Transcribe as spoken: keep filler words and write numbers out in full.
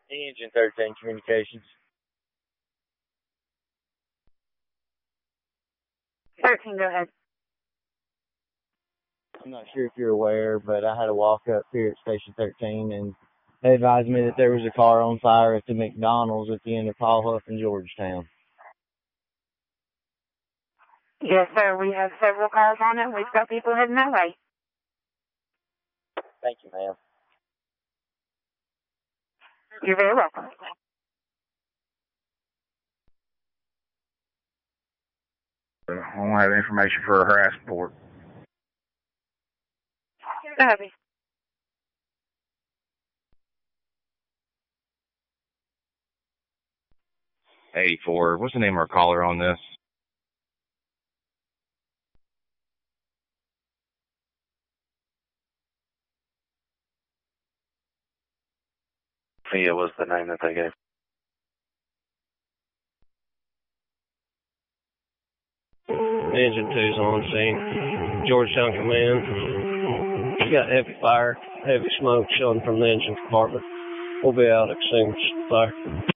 Engine thirteen Communications. thirteen, go ahead. I'm not sure if you're aware, but I had a walk up here at Station thirteen, and they advised me that there was a car on fire at the McDonald's at the end of Paul Huff in Georgetown. Yes, sir. We have several cars on it. We've got people heading that way. Thank you, ma'am. You're very welcome. I don't have information for a harassment report. Go ahead. eighty-four. What's the name of our caller on this? Yeah, was the name that they gave. Engine two's on scene. Georgetown Command. We got heavy fire, heavy smoke showing from the engine compartment. We'll be out as soon as fire.